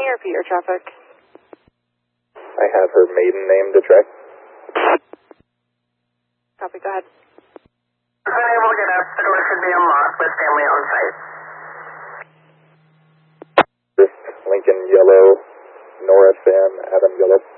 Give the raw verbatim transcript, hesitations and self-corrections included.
you repeat your traffic? I have her maiden name to check. Copy, go ahead. Honey, we'll get up. The door should be unlocked with family on site. Lincoln Yellow, Nora Sam, Adam Yellow.